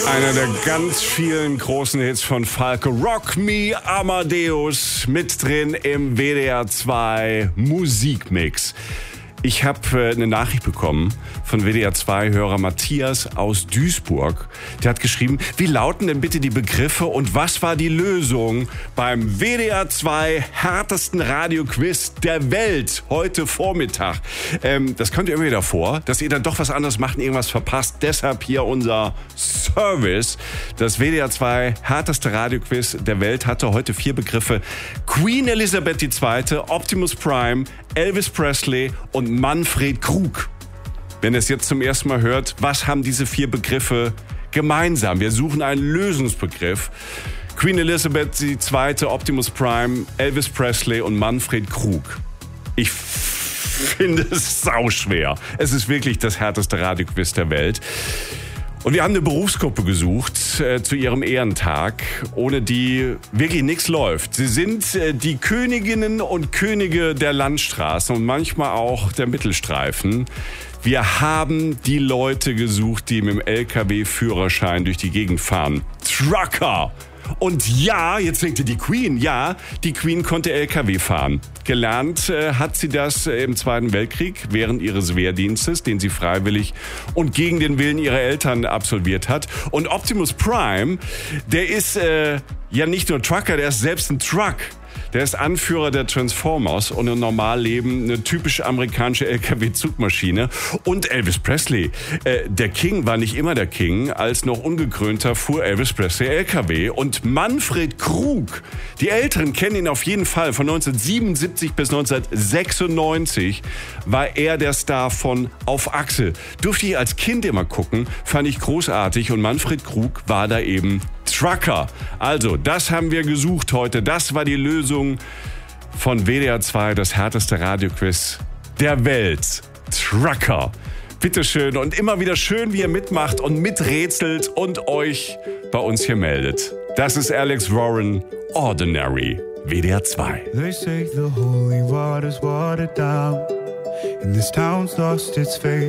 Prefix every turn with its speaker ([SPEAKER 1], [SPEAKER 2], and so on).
[SPEAKER 1] Einer der ganz vielen großen Hits von Falke. Rock Me Amadeus mit drin im WDR 2 Musikmix. Ich habe eine Nachricht bekommen von WDR 2-Hörer Matthias aus Duisburg. Der hat geschrieben, wie lauten denn bitte die Begriffe und was war die Lösung beim WDR 2 härtesten Radioquiz der Welt heute Vormittag? Das kommt ja immer wieder vor, dass ihr dann doch was anderes macht und irgendwas verpasst. Deshalb hier unser Service. Das WDR 2 härteste Radioquiz der Welt hatte heute 4 Begriffe. Queen Elizabeth II., Optimus Prime, Elvis Presley und Manfred Krug. Wenn ihr es jetzt zum ersten Mal hört, was haben diese 4 Begriffe gemeinsam? Wir suchen einen Lösungsbegriff. Queen Elizabeth II., Optimus Prime, Elvis Presley und Manfred Krug. Ich finde es sauschwer. Es ist wirklich das härteste Radioquiz der Welt. Und wir haben eine Berufsgruppe gesucht zu ihrem Ehrentag, ohne die wirklich nichts läuft. Sie sind die Königinnen und Könige der Landstraßen und manchmal auch der Mittelstreifen. Wir haben die Leute gesucht, die mit dem LKW-Führerschein durch die Gegend fahren. Trucker! Und ja, jetzt denkt ihr die Queen. Ja, die Queen konnte LKW fahren. Gelernt hat sie das im Zweiten Weltkrieg während ihres Wehrdienstes, den sie freiwillig und gegen den Willen ihrer Eltern absolviert hat. Und Optimus Prime, der ist ja nicht nur Trucker, der ist selbst ein Truck. Der ist Anführer der Transformers und im Normalleben eine typisch amerikanische LKW-Zugmaschine. Und Elvis Presley, der King war nicht immer der King. Als noch ungekrönter fuhr Elvis Presley LKW. Und Manfred Krug, die Älteren kennen ihn auf jeden Fall. Von 1977 bis 1996 war er der Star von Auf Achse. Durfte ich als Kind immer gucken, fand ich großartig. Und Manfred Krug war da eben Trucker. Also, das haben wir gesucht heute. Das war die Lösung von WDR 2, das härteste Radioquiz der Welt. Trucker. Bitteschön und immer wieder schön, wie ihr mitmacht und miträtselt und euch bei uns hier meldet. Das ist Alex Warren, Ordinary, WDR 2.
[SPEAKER 2] They say the holy water's watered down and this town's lost its faith.